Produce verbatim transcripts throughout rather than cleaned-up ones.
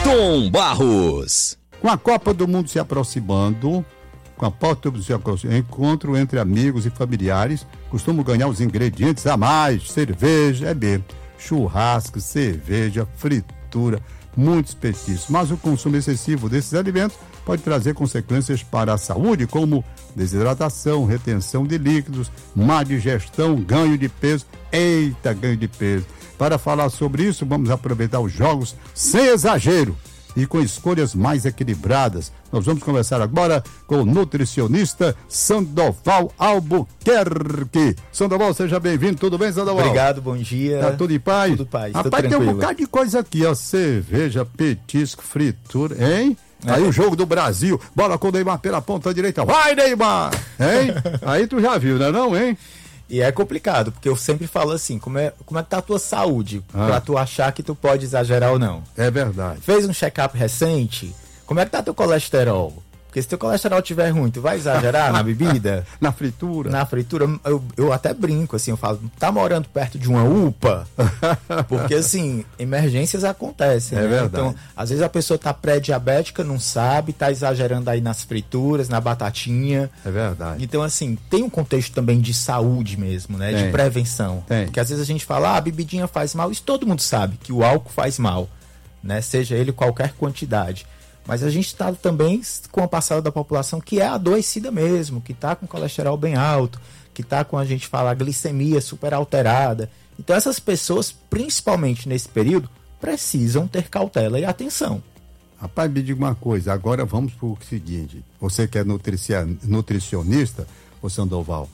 Tom Barros. Com a Copa do Mundo se aproximando, com a Copa do Mundo se aproximando, encontro entre amigos e familiares costumam ganhar os ingredientes a mais: cerveja, é bem, churrasco, cerveja, fritura, muitos petiscos. Mas o consumo excessivo desses alimentos pode trazer consequências para a saúde, como desidratação, retenção de líquidos, má digestão, ganho de peso. Eita, ganho de peso. Para falar sobre isso, vamos aproveitar os jogos sem exagero e com escolhas mais equilibradas. Nós vamos conversar agora com o nutricionista Sandoval Albuquerque. Sandoval, seja bem-vindo. Tudo bem, Sandoval? Obrigado, bom dia. Tá tudo em paz? Tudo paz, Rapaz, tem um bocado de coisa aqui, ó. Cerveja, petisco, fritura, hein? É. Aí o jogo do Brasil, bola com o Neymar pela ponta direita. Vai, Neymar! Hein? Aí tu já viu, né não, hein? E é complicado, porque eu sempre falo assim, como é, como é que tá a tua saúde, ah. pra tu achar que tu pode exagerar ou não. É verdade. Fez um check-up recente, como é que tá teu colesterol? Porque se teu colesterol estiver ruim, tu vai exagerar na bebida? Na fritura? Na fritura, eu, eu até brinco, assim, eu falo, tá morando perto de uma U P A? Porque, assim, emergências acontecem, é né? verdade. Então, às vezes a pessoa tá pré-diabética, não sabe, tá exagerando aí nas frituras, na batatinha. É verdade. Então, assim, tem um contexto também de saúde mesmo, né? Tem. De prevenção. Tem. Porque às vezes a gente fala, ah, a bebidinha faz mal, isso todo mundo sabe, que o álcool faz mal, né? Seja ele qualquer quantidade. Mas a gente está também com a parcela da população que é adoecida mesmo, que está com colesterol bem alto, que está com, a gente fala, a glicemia super alterada. Então essas pessoas, principalmente nesse período, precisam ter cautela e atenção. Rapaz, me diga uma coisa, agora vamos para o seguinte, você que é nutricionista, ô Sandoval,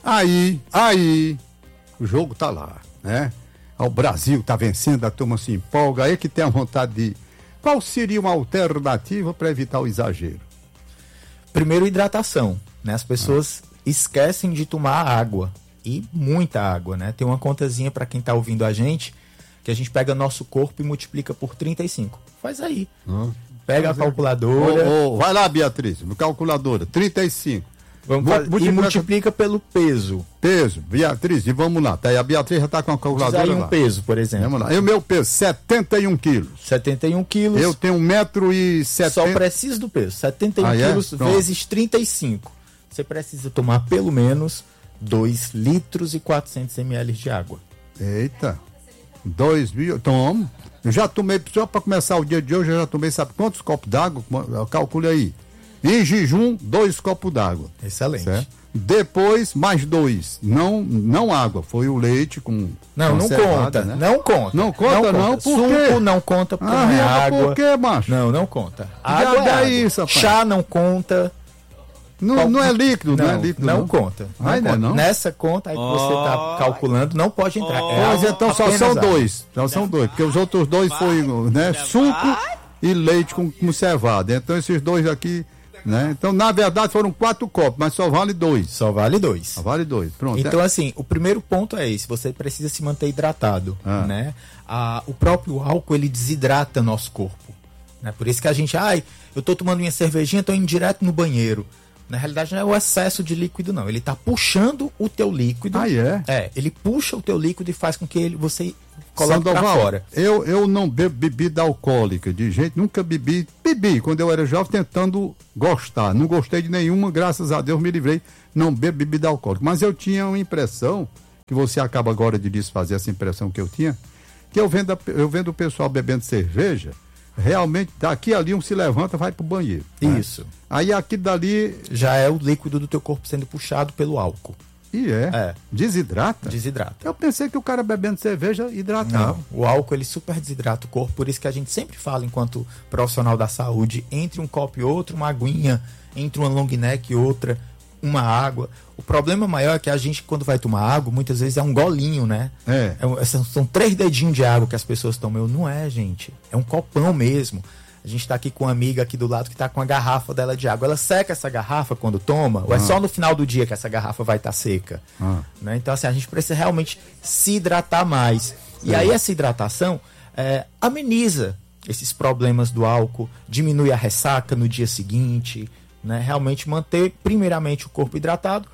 aí, aí, o jogo tá lá, né? O Brasil tá vencendo, a turma se empolga, aí que tem a vontade de... Qual seria uma alternativa para evitar o exagero? Primeiro, hidratação, né? As pessoas ah. esquecem de tomar água, e muita água, né? Tem uma contazinha para quem está ouvindo a gente, que a gente pega nosso corpo e multiplica por trinta e cinco. Faz aí. Ah. Pega a calculadora. Oh, oh, vai lá, Beatriz, calculadora, trinta e cinco. Vamos fazer, multiplica... E multiplica pelo peso. Peso, Beatriz, e vamos lá. Tá aí, a Beatriz já está com a calculadora aí um lá. peso, por exemplo. Vamos lá. E o meu peso, setenta e um quilos. setenta e um quilos. Eu tenho um metro e setenta. Só preciso do peso. setenta e um ah, quilos é? vezes trinta e cinco. Você precisa tomar pelo menos dois litros e quatrocentos mililitros de água. Eita. dois mil. Tomo. Eu já tomei, só para começar o dia de hoje, eu já tomei, sabe quantos copos d'água? Calcule aí. Em jejum, dois copos d'água. Excelente. Certo? Depois, mais dois. Não, não água, foi o leite com. Não, não conta, né? Não conta. Não conta, não? Não, por quê? Suco não conta porque ah, não é água. Por quê, macho? Não, não conta. Água é, é água. Isso, rapaz. Chá não conta. Não, Qual... não é líquido, não, não é líquido. Não, não. conta. Não Ai, conta. Não, não? Nessa conta aí que você está calculando, não pode entrar. Oh. É Mas então só são água. dois. Só são dois, porque os outros dois foi, né? Suco e leite com, com cevada. Então esses dois aqui. Né? Então, na verdade, foram quatro copos, mas só vale dois. Só vale dois. Só vale dois, pronto. Então, é. assim, o primeiro ponto é esse, você precisa se manter hidratado, ah. né? Ah, o próprio álcool, ele desidrata nosso corpo, né? Por isso que a gente, ai, eu tô tomando minha cervejinha, tô indo direto no banheiro. Na realidade, não é o excesso de líquido, não. Ele tá puxando o teu líquido. Ah, é? É, ele puxa o teu líquido e faz com que ele, você coloque pra fora. Eu, eu não bebo bebida alcoólica, de jeito, nunca bebi. Bebi quando eu era jovem, tentando gostar. Não gostei de nenhuma, graças a Deus me livrei. Não bebo bebida alcoólica. Mas eu tinha uma impressão, que você acaba agora de desfazer essa impressão que eu tinha, que eu vendo, eu vendo o pessoal bebendo cerveja, realmente, daqui ali um se levanta, vai pro banheiro. Isso. Né? Aí aqui dali... Já é o líquido do teu corpo sendo puxado pelo álcool. E é? É. Desidrata? Desidrata. Eu pensei que o cara bebendo cerveja hidratava. Não, o álcool ele super desidrata o corpo, por isso que a gente sempre fala, enquanto profissional da saúde, entre um copo e outro, uma aguinha, entre uma long neck e outra, uma água. O problema maior é que a gente, quando vai tomar água, muitas vezes é um golinho, né? É. é são, são três dedinhos de água que as pessoas tomam. Eu, não é, gente. É um copão mesmo. A gente tá aqui com uma amiga aqui do lado que tá com a garrafa dela de água. Ela seca essa garrafa quando toma, ah. ou é só no final do dia que essa garrafa vai estar tá seca? Ah. Né? Então, assim, a gente precisa realmente se hidratar mais. Sim. E aí, essa hidratação é, ameniza esses problemas do álcool, diminui a ressaca no dia seguinte, né? Realmente manter, primeiramente, o corpo hidratado.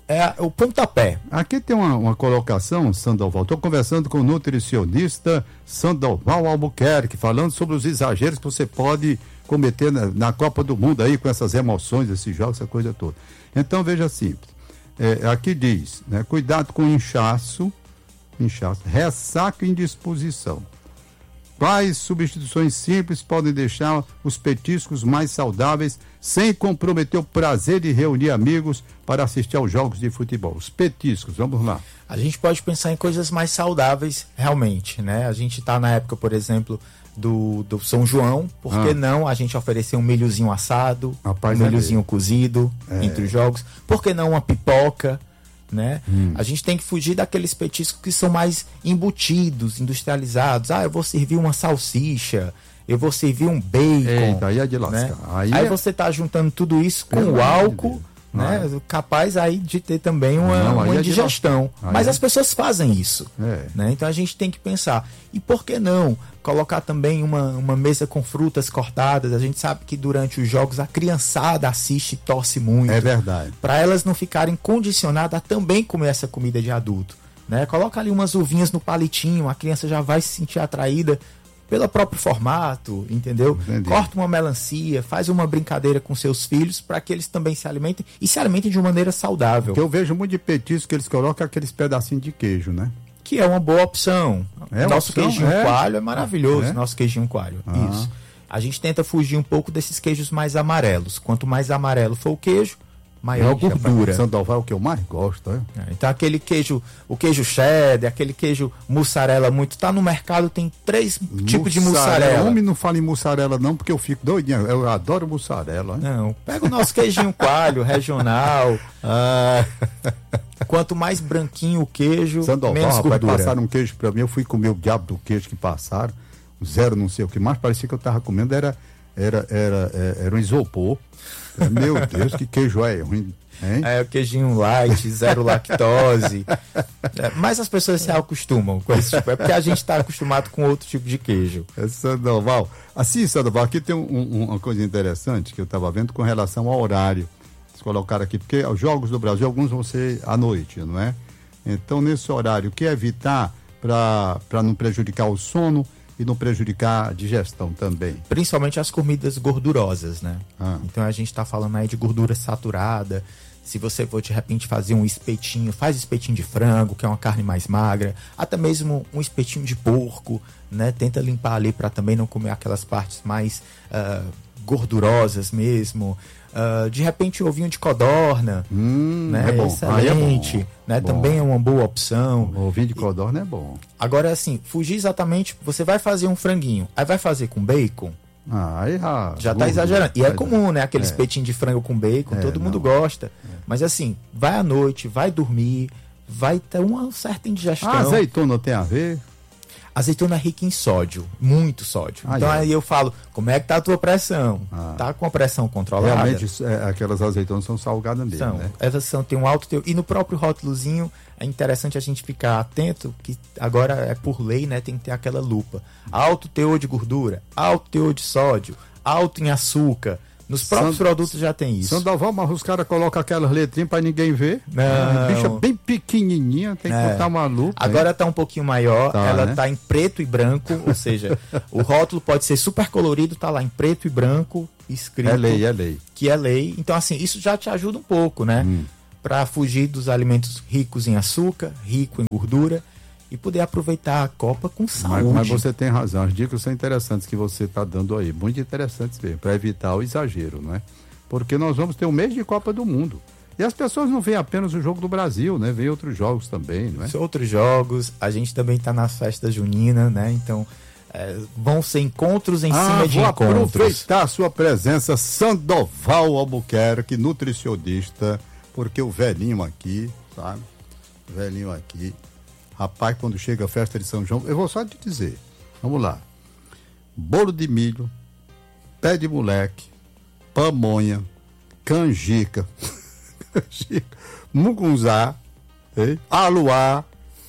é o pontapé. Aqui tem uma, uma colocação, Sandoval. Estou conversando com o nutricionista Sandoval Albuquerque, falando sobre os exageros que você pode cometer na, na Copa do Mundo aí, com essas emoções, esses jogos, essa coisa toda. Então, veja simples. É, aqui diz, né, cuidado com inchaço, inchaço, ressaca e indisposição. Quais substituições simples podem deixar os petiscos mais saudáveis sem comprometer o prazer de reunir amigos para assistir aos jogos de futebol? Os petiscos, vamos lá. A gente pode pensar em coisas mais saudáveis realmente, né? A gente está na época, por exemplo, do, do São João, por que ah. não a gente oferecer um milhozinho assado, Rapaz, um milhozinho é cozido é. entre os jogos? Por que não uma pipoca? Né? Hum. A gente tem que fugir daqueles petiscos que são mais embutidos, industrializados. Ah, eu vou servir uma salsicha, eu vou servir um bacon. Eita, aí é de lascar. Né? Aí, aí é... você está juntando tudo isso com o álcool, né? É. capaz aí de ter também uma, não, uma indigestão. É Mas é... as pessoas fazem isso. É. Né? Então a gente tem que pensar. E por que não colocar também uma, uma mesa com frutas cortadas? A gente sabe que durante os jogos a criançada assiste e torce muito. É verdade. Para elas não ficarem condicionadas a também comer essa comida de adulto. Né? Coloca ali umas uvinhas no palitinho, a criança já vai se sentir atraída pelo próprio formato, entendeu? Entendi. Corta uma melancia, faz uma brincadeira com seus filhos para que eles também se alimentem e se alimentem de uma maneira saudável. Porque eu vejo muito de petisco que eles colocam aqueles pedacinhos de queijo, né? Que é uma boa opção. É nosso opção? queijinho é? coalho é maravilhoso, é? nosso queijinho coalho. Ah. Isso. A gente tenta fugir um pouco desses queijos mais amarelos. Quanto mais amarelo for o queijo, maior a gordura. Sandoval é o que eu mais gosto, é? É, então aquele queijo, o queijo cheddar, aquele queijo mussarela muito, tá no mercado, tem três mussarela. tipos de mussarela. Homem não fala em mussarela não, porque eu fico doidinho, eu adoro mussarela. Não, pega o nosso queijinho coalho, regional. Ah. Quanto mais branquinho o queijo, Sandoval, menos rapaz, gordura. passaram um queijo pra mim, eu fui comer o diabo do queijo que passaram, zero não sei o que mais, parecia que eu tava comendo, era, era, era, era, era um isopor. Meu Deus, que queijo é ruim, hein? É, o queijinho light, zero lactose. É, mas as pessoas se acostumam com esse tipo. É porque a gente está acostumado com outro tipo de queijo. É, Sandoval. Assim, Sandoval, aqui tem um, um, uma coisa interessante que eu estava vendo com relação ao horário. Eles colocaram aqui, porque os jogos do Brasil, alguns vão ser à noite, não é? Então, nesse horário, o que evitar para não prejudicar o sono e não prejudicar a digestão também? Principalmente as comidas gordurosas, né? Ah. Então a gente está falando aí de gordura saturada. Se você for de repente fazer um espetinho, faz espetinho de frango, que é uma carne mais magra, até mesmo um espetinho de porco, né? Tenta limpar ali para também não comer aquelas partes mais uh, gordurosas mesmo. Uh, de repente ovinho de codorna, hum, né? É bom. Excelente, ah, é bom. né? Bom. Também é uma boa opção. O ovinho de codorna é bom. Agora assim, fugir exatamente, você vai fazer um franguinho, aí vai fazer com bacon. Ah, aí já. Já tá exagerando. E é comum, né? Aquele é. espetinho de frango com bacon, é, todo mundo não. gosta. É. Mas assim, vai à noite, vai dormir, vai ter uma certa indigestão. A azeitona tem a ver? Azeitona é rica em sódio, muito sódio. Ah, então é. aí eu falo, como é que tá a tua pressão? Ah. Tá com a pressão controlada? Realmente, é, aquelas azeitonas são salgadas mesmo, São. né? Elas são, tem um alto teor. E no próprio rótulozinho, é interessante a gente ficar atento, que agora é por lei, né? Tem que ter aquela lupa. Alto teor de gordura, alto teor de sódio, alto em açúcar. Nos próprios Sand... produtos já tem isso. Sandoval, mas os caras colocam aquelas letrinhas pra ninguém ver. Não. A bicha bem pequenininha, tem que É. botar uma lupa. Agora hein? tá um pouquinho maior, Tá, ela né? tá em preto e branco, ou seja, o rótulo pode ser super colorido, tá lá em preto e branco, escrito É lei, é lei. que é lei. Então assim, isso já te ajuda um pouco, né? Hum. Pra fugir dos alimentos ricos em açúcar, rico em gordura e poder aproveitar a Copa com saúde. Mas, mas você tem razão, as dicas são interessantes que você está dando aí, muito interessantes mesmo, para evitar o exagero, não é? Porque nós vamos ter um mês de Copa do Mundo. E as pessoas não veem apenas o jogo do Brasil, né? Vêm outros jogos também, não é? São outros jogos, a gente também tá na festa junina, né? Então, é, vão ser encontros em ah, cima de vou encontros. aproveitar a sua presença, Sandoval Albuquerque, nutricionista, porque o velhinho aqui, sabe? O velhinho aqui, rapaz, quando chega a festa de São João, eu vou só te dizer, vamos lá, bolo de milho, pé de moleque, pamonha, canjica, canjica, mugunzá, hein? Aluá.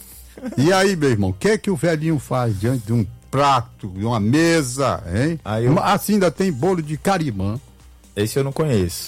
E aí, meu irmão, o que é que o velhinho faz diante de um prato, de uma mesa, hein? Aí eu... Assim ainda tem bolo de carimã, Esse eu não conheço.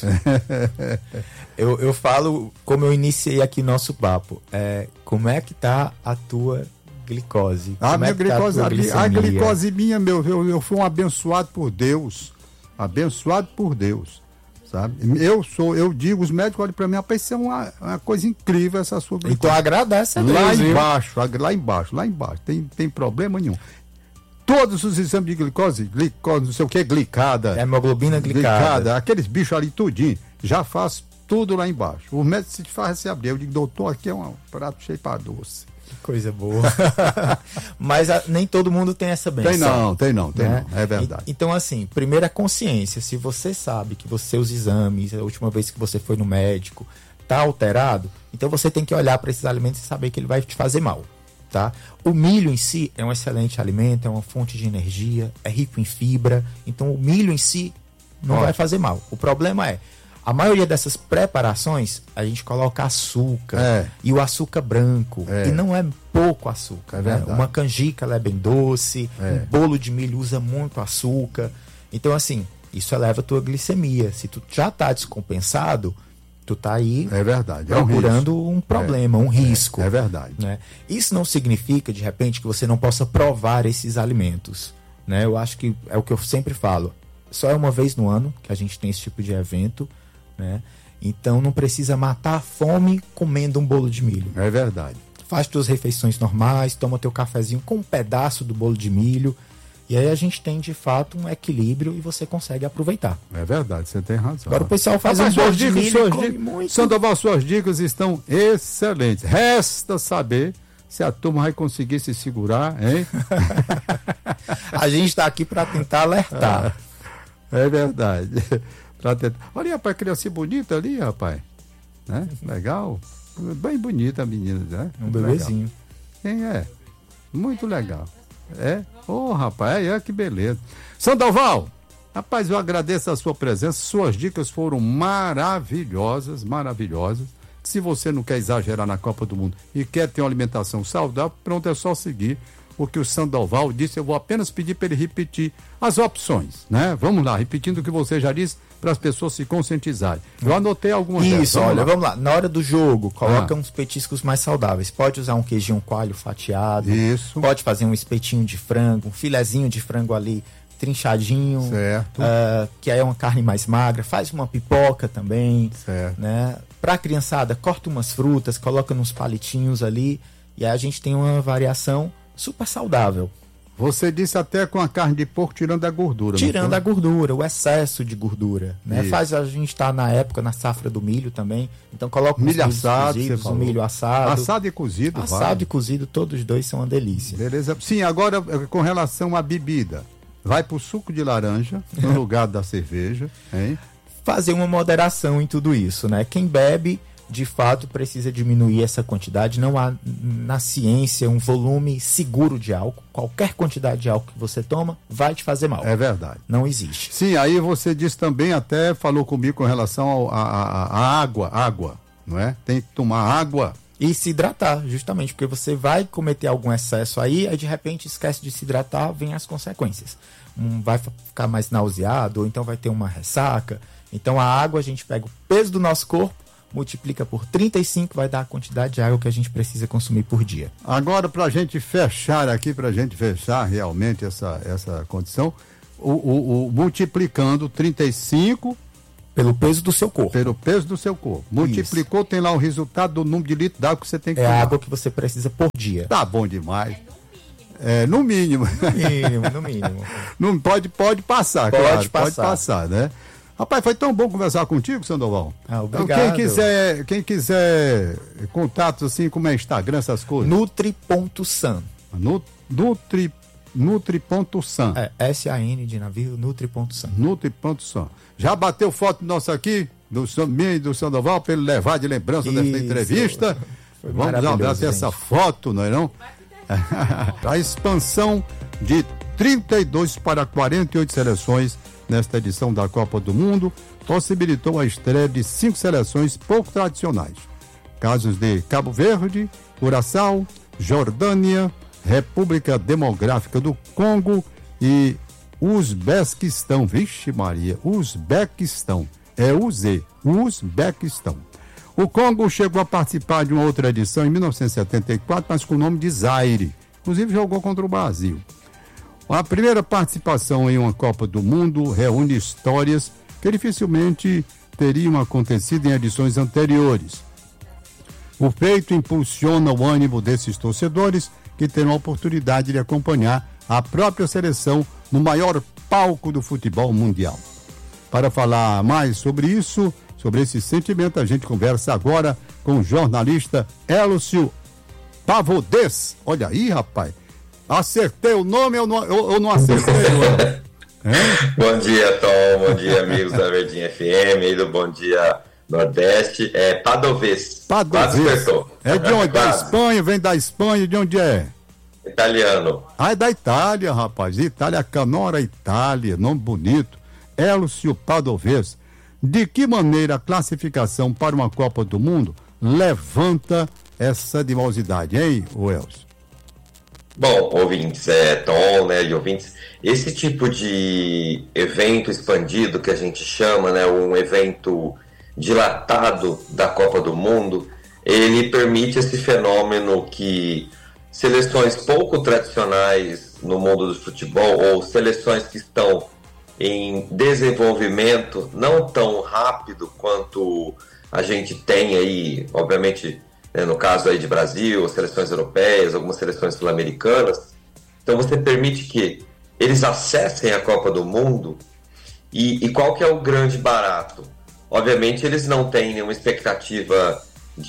eu, eu falo, como eu iniciei aqui nosso papo, é, como é que tá a tua glicose? A como minha é que glicose, tá a, a, gli- a glicose minha, meu, eu, eu fui um abençoado por Deus. Abençoado por Deus. Sabe? Eu sou, eu digo, os médicos olham pra mim, rapaz, isso é uma, uma coisa incrível essa sua glicose. Então agradece a Deus. Lá viu? embaixo, lá embaixo, lá embaixo, tem, tem problema nenhum. Todos os exames de glicose, glicose, não sei o que, glicada. Hemoglobina glicada. glicada. Aqueles bichos ali, tudinho, já faz tudo lá embaixo. O médico se faz se abrir. Eu digo, doutor, aqui é um prato cheio para doce. Que coisa boa. Mas a, nem todo mundo tem essa benção. Tem não, tem não, tem né? não. É verdade. E, então, assim, primeiro a consciência. Se você sabe que os seus exames, a última vez que você foi no médico, tá alterado, então você tem que olhar para esses alimentos e saber que ele vai te fazer mal. Tá? O milho em si é um excelente alimento, é uma fonte de energia, é rico em fibra, então o milho em si não Ótimo. vai fazer mal. O problema é, a maioria dessas preparações, a gente coloca açúcar, É. e o açúcar branco, É. e não é pouco açúcar. É né? verdade. Uma canjica ela é bem doce, É. um bolo de milho usa muito açúcar. Então, assim, isso eleva a tua glicemia. Se tu já tá descompensado, tu tá aí É verdade. É um procurando risco. um problema, um risco. É verdade. Né? Isso não significa, de repente, que você não possa provar esses alimentos. Né? Eu acho que é o que eu sempre falo. Só é uma vez no ano que a gente tem esse tipo de evento. Né? Então não precisa matar a fome comendo um bolo de milho. É verdade. Faz tuas refeições normais, toma teu cafezinho com um pedaço do bolo de milho. E aí a gente tem, de fato, um equilíbrio e você consegue aproveitar. É verdade, você tem razão. Agora o pessoal faz Mas um bolo suas de dicas, milho suas e come dicas, muito. Sandoval, suas dicas estão excelentes. Resta saber se a turma vai conseguir se segurar, hein? A gente está aqui para tentar alertar. É verdade. Pra tentar... Olha, rapaz, criança bonita ali, rapaz. Né? Legal. Bem bonita a menina, né? Um bebezinho. Quem é? Muito legal. É? Ô, oh, rapaz, é, é que beleza. Sandoval, rapaz, eu agradeço a sua presença. Suas dicas foram maravilhosas, maravilhosas. Se você não quer exagerar na Copa do Mundo e quer ter uma alimentação saudável, pronto, é só seguir o que o Sandoval disse. Eu vou apenas pedir para ele repetir as opções, né? Vamos lá, repetindo o que você já disse, para as pessoas se conscientizarem. Eu anotei algumas Isso, dessas. olha, lá. vamos lá. Na hora do jogo, coloca Ah. uns petiscos mais saudáveis. Pode usar um queijinho coalho fatiado. Isso. Pode fazer um espetinho de frango, um filezinho de frango ali trinchadinho. Certo. ah, que aí é uma carne mais magra. Faz uma pipoca também. Certo. Né? Pra criançada, corta umas frutas, coloca nos palitinhos ali. E aí a gente tem uma variação super saudável. Você disse até com a carne de porco tirando a gordura. Tirando não a foi? gordura, o excesso de gordura, né? Isso. Faz a gente estar na época, na safra do milho também. Então coloca uns Milho milhos assado, cozidos, você falou. o milho assado. Assado e cozido, Assado vai. e cozido, todos os dois são uma delícia. Beleza. Sim, agora com relação à bebida. Vai pro suco de laranja no lugar da cerveja, hein? Fazer uma moderação em tudo isso, né? Quem bebe, de fato, precisa diminuir essa quantidade. Não há na ciência um volume seguro de álcool. Qualquer quantidade de álcool que você toma vai te fazer mal. É verdade. Não existe. Sim, aí você disse também, até falou comigo com relação à água, água, não é? Tem que tomar água. E se hidratar, justamente, porque você vai cometer algum excesso aí, aí de repente esquece de se hidratar, vem as consequências. Um, vai ficar mais nauseado, ou então vai ter uma ressaca. Então a água, a gente pega o peso do nosso corpo, multiplica por trinta e cinco, vai dar a quantidade de água que a gente precisa consumir por dia. Agora, para a gente fechar aqui, para a gente fechar realmente essa, essa condição, o, o, o multiplicando trinta e cinco Pelo peso do seu corpo. pelo peso do seu corpo. Multiplicou, tem lá o resultado do número de litros d'água que você tem que É a tomar. água que você precisa por dia. Tá bom demais. É, no mínimo. Mínimo, no mínimo. Não pode, pode passar, Pode claro, passar. pode passar, né? Rapaz, foi tão bom conversar contigo, Sandoval. Ah, Então, obrigado. quem quiser, quem quiser contatos assim, como é Instagram, essas coisas. Nutri.san. Nu- Nutri, Nutri.san. É, S A N de navio, Nutri.san. Nutri.san. Já bateu foto nossa aqui, do San- minha e do Sandoval, para ele levar de lembrança dessa Isso. entrevista. Foi Vamos maravilhoso, abraçar essa gente. foto, não é não? A expansão de trinta e dois para quarenta e oito seleções nesta edição da Copa do Mundo possibilitou a estreia de cinco seleções pouco tradicionais. Casos de Cabo Verde, Curaçao, Jordânia, República Demográfica do Congo e Uzbequistão. Vixe Maria, Uzbequistão. É U Z, Uzbequistão. O Congo chegou a participar de uma outra edição em mil novecentos e setenta e quatro, mas com o nome de Zaire. Inclusive jogou contra o Brasil. A primeira participação em uma Copa do Mundo reúne histórias que dificilmente teriam acontecido em edições anteriores. O feito impulsiona o ânimo desses torcedores que terão a oportunidade de acompanhar a própria seleção no maior palco do futebol mundial. Para falar mais sobre isso, sobre esse sentimento, a gente conversa agora com o jornalista Elcio Pavodez. Olha aí, rapaz. Acertei o nome ou não, ou, ou não acertei? Bom dia, Tom. Bom dia, amigos da Verdinha F M e do Bom Dia Nordeste. É Padovez. Padovez. É de onde? Da Espanha? Vem da Espanha? De onde é? Italiano. Ah, é da Itália, rapaz. Itália, Canora, Itália. Nome bonito. Elcio Padovez. De que maneira a classificação para uma Copa do Mundo levanta essa animosidade, hein, Elcio? Bom, ouvintes, é, Tom, né, e ouvintes, esse tipo de evento expandido que a gente chama, né, um evento dilatado da Copa do Mundo, ele permite esse fenômeno que seleções pouco tradicionais no mundo do futebol, ou seleções que estão em desenvolvimento não tão rápido quanto a gente tem aí, obviamente, né, no caso aí de Brasil, seleções europeias, algumas seleções sul-americanas. Então você permite que eles acessem a Copa do Mundo e, e qual que é o grande barato? Obviamente eles não têm nenhuma expectativa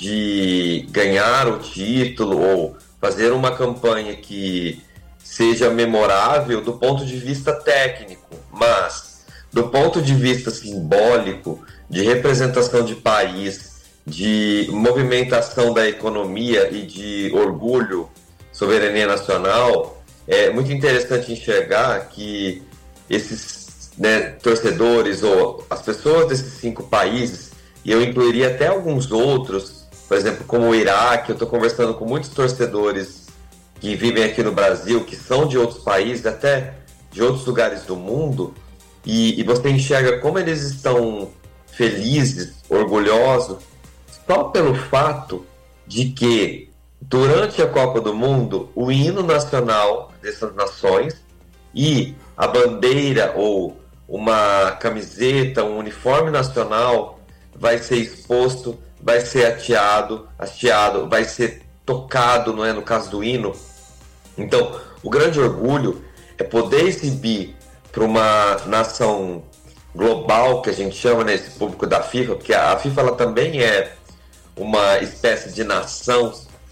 de ganhar o título ou fazer uma campanha que seja memorável do ponto de vista técnico, mas do ponto de vista simbólico, de representação de país, de movimentação da economia e de orgulho, soberania nacional, é muito interessante enxergar que esses, né, torcedores ou as pessoas desses cinco países, e eu incluiria até alguns outros, por exemplo, como o Iraque. Eu estou conversando com muitos torcedores que vivem aqui no Brasil, que são de outros países, até de outros lugares do mundo, e, e você enxerga como eles estão felizes, orgulhosos, só pelo fato de que, durante a Copa do Mundo, o hino nacional dessas nações e a bandeira ou uma camiseta, um uniforme nacional vai ser exposto, vai ser hasteado, hasteado, vai ser tocado, não é, no caso do hino. Então, o grande orgulho é poder exibir para uma nação global, que a gente chama, né, esse público da FIFA, porque a FIFA ela também é uma espécie de nação,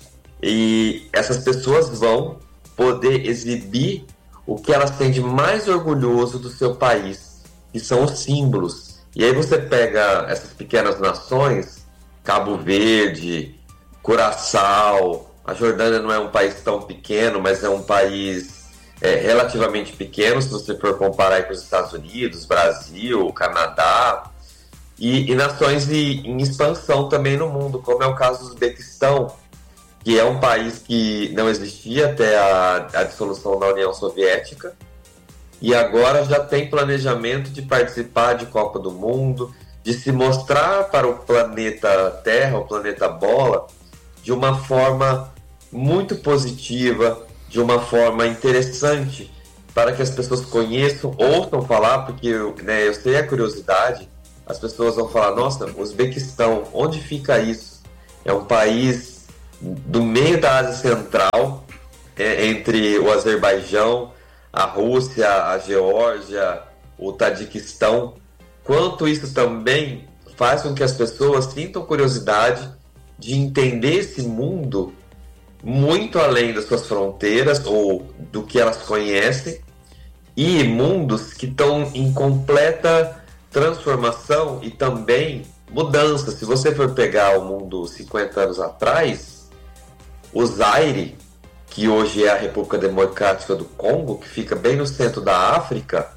e essas pessoas vão poder exibir o que elas têm de mais orgulhoso do seu país, que são os símbolos. E aí você pega essas pequenas nações, Cabo Verde, Curaçao, a Jordânia não é um país tão pequeno, mas é um país é, relativamente pequeno, se você for comparar com os Estados Unidos, Brasil, Canadá, e, e nações de, em expansão também no mundo, como é o caso do Uzbequistão, que é um país que não existia até a, a dissolução da União Soviética, e agora já tem planejamento de participar de Copa do Mundo, de se mostrar para o planeta Terra, o planeta Bola, de uma forma muito positiva, de uma forma interessante, para que as pessoas conheçam, ouçam falar, porque né, eu sei a curiosidade, as pessoas vão falar, nossa, Uzbequistão, onde fica isso? É um país do meio da Ásia Central, é, entre o Azerbaijão, a Rússia, a Geórgia, o Tadiquistão. Quanto isso também faz com que as pessoas sintam curiosidade de entender esse mundo muito além das suas fronteiras ou do que elas conhecem, e mundos que estão em completa transformação e também mudança. Se você for pegar o mundo cinquenta anos atrás, o Zaire, que hoje é a República Democrática do Congo, que fica bem no centro da África,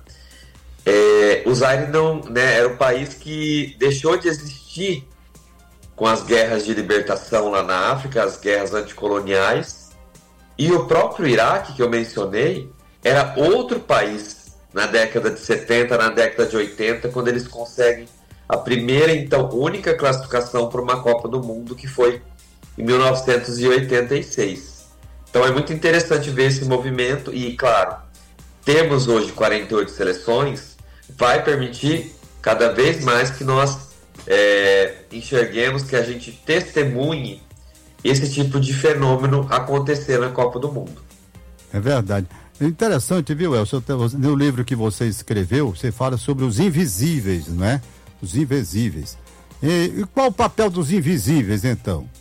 é, o Zaire não, né, era um país que deixou de existir com as guerras de libertação lá na África, as guerras anticoloniais, e o próprio Iraque, que eu mencionei, era outro país na década de setenta, na década de oitenta, quando eles conseguem a primeira, então, única classificação para uma Copa do Mundo, que foi em mil novecentos e oitenta e seis. Então é muito interessante ver esse movimento e, claro, temos hoje quarenta e oito seleções, vai permitir cada vez mais que nós é, enxerguemos, que a gente testemunhe esse tipo de fenômeno acontecer na Copa do Mundo. É verdade. É interessante, viu, Elcio? No livro que você escreveu, você fala sobre os invisíveis, não é? Os invisíveis. E, e qual o papel dos invisíveis, então?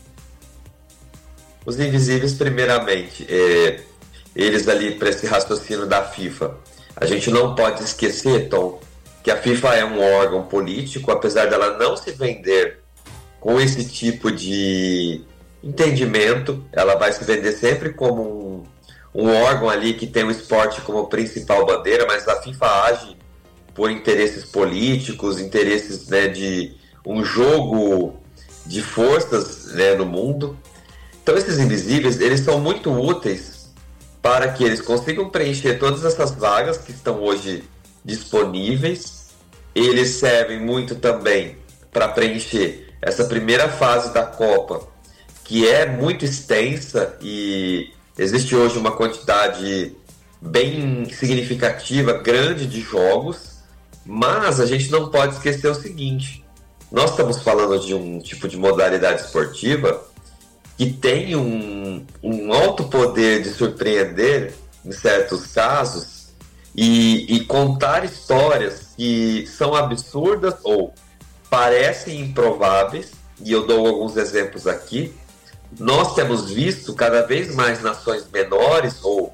Os invisíveis, primeiramente, é, eles ali para esse raciocínio da FIFA, a gente não pode esquecer, Tom, que a FIFA é um órgão político, apesar dela não se vender com esse tipo de entendimento, ela vai se vender sempre como um, um órgão ali que tem o esporte como principal bandeira, mas a FIFA age por interesses políticos, interesses, né, de um jogo de forças, né, no mundo. Então esses invisíveis, eles são muito úteis para que eles consigam preencher todas essas vagas que estão hoje disponíveis. Eles servem muito também para preencher essa primeira fase da Copa, que é muito extensa e existe hoje uma quantidade bem significativa, grande de jogos, mas a gente não pode esquecer o seguinte: nós estamos falando de um tipo de modalidade esportiva que tem um, um alto poder de surpreender em certos casos e, e contar histórias que são absurdas ou parecem improváveis, e eu dou alguns exemplos aqui. Nós temos visto cada vez mais nações menores ou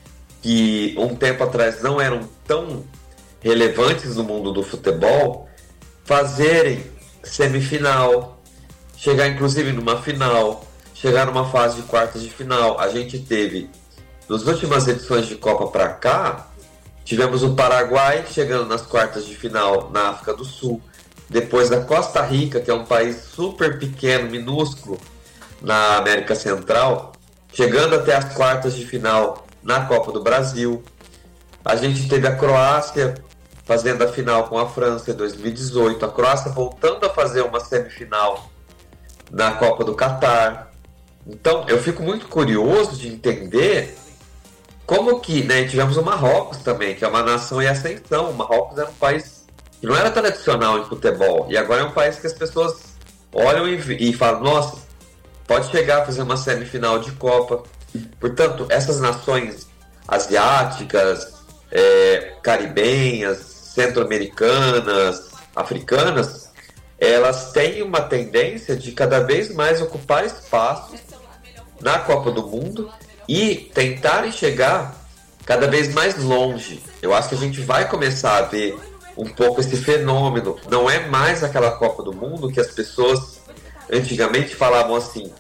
que um tempo atrás não eram tão relevantes no mundo do futebol fazerem semifinal, chegar inclusive numa final, chegar numa fase de quartas de final. A gente teve, nas últimas edições de Copa para cá, tivemos o Paraguai chegando nas quartas de final na África do Sul, depois da Costa Rica, que é um país super pequeno, minúsculo, na América Central, chegando até as quartas de final na Copa do Brasil. A gente teve a Croácia fazendo a final com a França em dois mil e dezoito, a Croácia voltando a fazer uma semifinal na Copa do Catar. Então eu fico muito curioso de entender como que, né, tivemos o Marrocos também, que é uma nação em ascensão. O Marrocos era um país que não era tradicional em futebol, e agora é um país que as pessoas olham e, e falam: nossa, pode chegar a fazer uma semifinal de Copa. Portanto, essas nações asiáticas, é, caribenhas, centro-americanas, africanas, elas têm uma tendência de cada vez mais ocupar espaço na Copa do Mundo e tentarem chegar cada vez mais longe. Eu acho que a gente vai começar a ver um pouco esse fenômeno. Não é mais aquela Copa do Mundo que as pessoas antigamente falavam assim: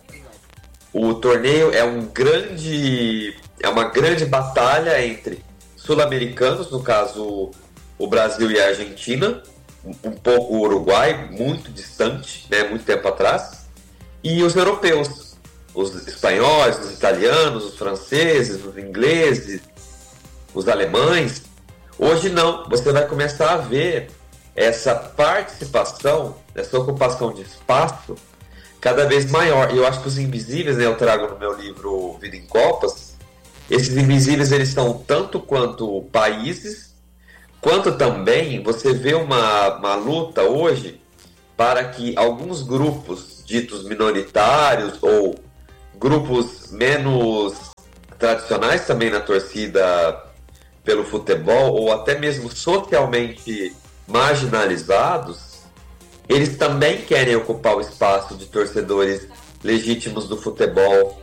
o torneio é um grande, é uma grande batalha entre sul-americanos, no caso o Brasil e a Argentina, um pouco o Uruguai, muito distante, né, muito tempo atrás, e os europeus, os espanhóis, os italianos, os franceses, os ingleses, os alemães. Hoje não, você vai começar a ver essa participação, essa ocupação de espaço cada vez maior. E eu acho que os invisíveis, né, eu trago no meu livro Vida em Copas, esses invisíveis, eles são tanto quanto países, quanto também você vê uma, uma luta hoje para que alguns grupos ditos minoritários ou grupos menos tradicionais também na torcida pelo futebol, ou até mesmo socialmente marginalizados, eles também querem ocupar o espaço de torcedores legítimos do futebol,